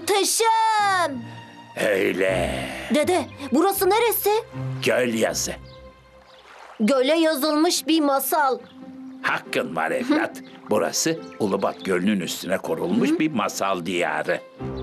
Muhteşem! Öyle. Dede, burası neresi? Göl yazı. Göle yazılmış bir masal. Hakkın var evlat. Burası Ulubat Gölü'nün üstüne kurulmuş bir masal diyarı.